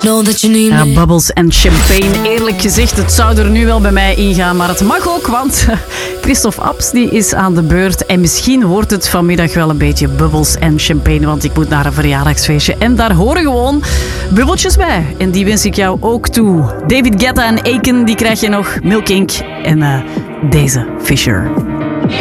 know that you need me. Ja, bubbels en champagne. Eerlijk gezegd, het zou er nu wel bij mij ingaan, maar het mag ook, want Christophe Abs die is aan de beurt. En misschien wordt het vanmiddag wel een beetje bubbels en champagne, want ik moet naar een verjaardagsfeestje. En daar horen gewoon bubbeltjes bij. En die wens ik jou ook toe. David Guetta en Aiken, die krijg je nog. Milk Inc. en deze Fisher.